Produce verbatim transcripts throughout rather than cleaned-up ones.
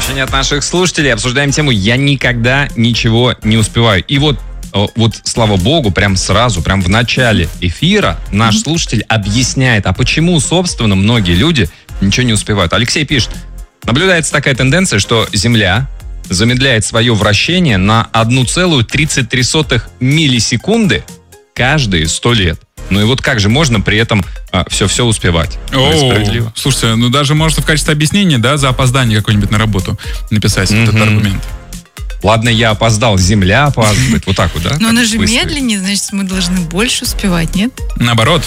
Сообщение от наших слушателей. Обсуждаем тему «Я никогда ничего не успеваю». И вот, вот слава богу, прям сразу, прям в начале эфира наш mm-hmm. слушатель объясняет, а почему, собственно, многие люди ничего не успевают. Алексей пишет: наблюдается такая тенденция, что Земля замедляет свое вращение на одна целая тридцать три сотых миллисекунды каждые сто лет. Ну и вот как же можно при этом а, все-все успевать? О, справедливо. Слушайте, ну даже можно в качестве объяснения, да, за опоздание какое-нибудь на работу написать mm-hmm. этот аргумент. Ладно, я опоздал, Земля опаздывает. Вот так вот, да? Но она же медленнее, значит, мы должны больше успевать, нет? Наоборот.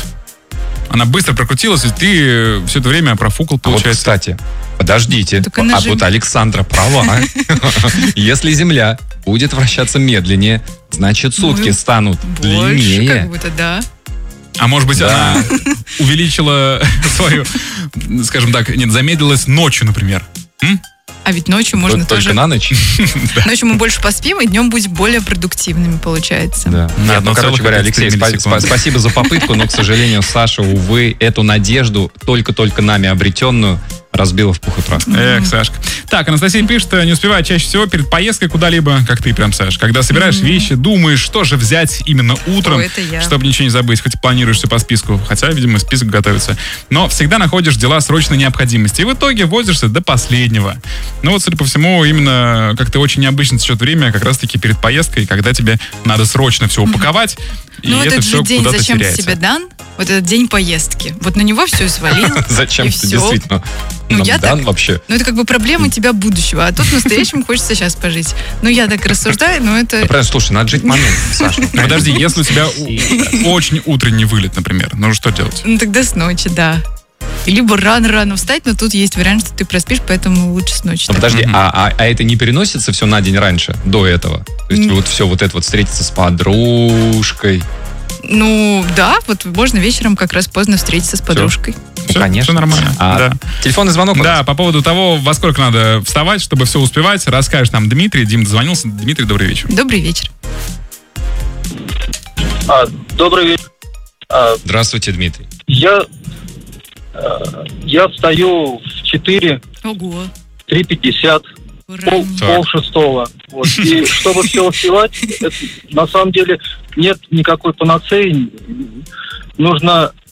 Она быстро прокрутилась, и ты все это время профукал, получается. А вот, кстати, подождите. А же... вот Александра права. Если Земля будет вращаться медленнее, значит, сутки станут длиннее. Больше, как будто, да. А может быть, да. она увеличила свою, скажем так, нет, замедлилась ночью, например. М? А ведь ночью можно только тоже... Только на ночь? Ночью мы больше поспим, и днем будем более продуктивными, получается. Да. Нет, ну, короче говоря, Алексей, спа- спасибо за попытку, но, к сожалению, Саша, увы, эту надежду, только-только нами обретенную, разбила в пух и прах. Эх, Сашка. Так, Анастасия пишет, не успевает чаще всего перед поездкой куда-либо, как ты прям, Саш. Когда собираешь mm-hmm. вещи, думаешь, что же взять именно утром, О, чтобы ничего не забыть, хоть и планируешь все по списку. Хотя, видимо, список готовится. Но всегда находишь дела срочной необходимости. И в итоге возишься до последнего. Ну вот, судя по всему, именно как-то очень необычно течет время, как раз-таки перед поездкой, когда тебе надо срочно все упаковать. Mm-hmm. И ну, это этот все же день куда-то зачем теряется. тебе дан? Вот этот день поездки. Вот на него все свалил. Зачем ты действительно нам дан вообще? Ну, это как бы проблемы тебя будущего. А тут в настоящем хочется сейчас пожить. Ну, я так рассуждаю, но это... Правильно, слушай, надо жить момент, Саша. Подожди, если у тебя очень утренний вылет, например, ну что делать? Ну, тогда с ночи, да. Либо рано-рано встать, но тут есть вариант, что ты проспишь, поэтому лучше с ночи. Ну, подожди, а, а, а это не переносится все на день раньше, до этого? То есть mm. вот все вот это вот встретиться с подружкой? Ну, да, вот можно вечером как раз поздно встретиться с подружкой. Все, ну, конечно. Все нормально. А, да. Телефонный звонок? Да, по поводу того, во сколько надо вставать, чтобы все успевать, расскажешь нам Дмитрий. Дим дозвонился. Дмитрий, добрый вечер. Добрый вечер. А, добрый вечер. А, Здравствуйте, Дмитрий. Я, а, я встаю в четыре. Ого. три пятьдесят. Пол, пол шестого. Вот. И чтобы все успевать, это, на самом деле нет никакой панацеи. Нужно